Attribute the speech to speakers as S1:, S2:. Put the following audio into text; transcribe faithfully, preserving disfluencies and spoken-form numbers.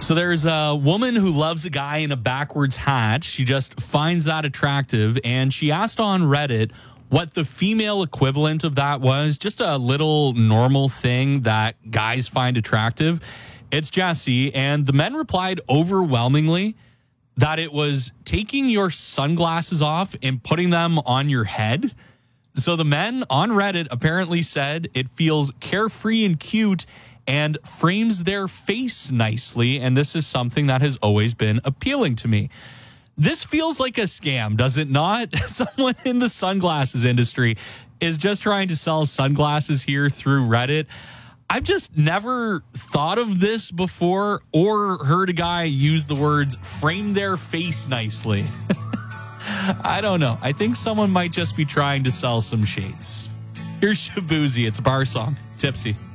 S1: So there's a woman who loves a guy in a backwards hat. She just finds that attractive, and she asked on Reddit what the female equivalent of that was, just a little normal thing that guys find attractive. It's Jesse, and the men replied overwhelmingly that it was taking your sunglasses off and putting them on your head. So the men on Reddit apparently said it feels carefree and cute and frames their face nicely, and this is something that has always been appealing to me. This feels like a scam, does it not? Someone in the sunglasses industry is just trying to sell sunglasses here through Reddit. I've just never thought of this before or heard a guy use the words frame their face nicely. I don't know. I think someone might just be trying to sell some shades. Here's Shabuzi. It's a bar song. Tipsy.